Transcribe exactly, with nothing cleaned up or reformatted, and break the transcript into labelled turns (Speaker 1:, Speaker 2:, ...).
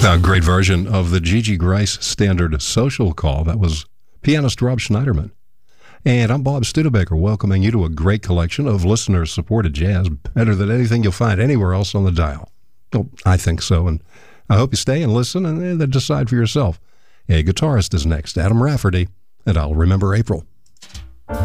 Speaker 1: A great version of the Gigi Grice standard Social Call. That was pianist Rob Schneiderman. And I'm Bob Studebaker, welcoming you to a great collection of listener-supported jazz, better than anything you'll find anywhere else on the dial. Well, I think so, and I hope you stay and listen and then decide for yourself. A guitarist is next, Adam Rafferty, and I'll remember April.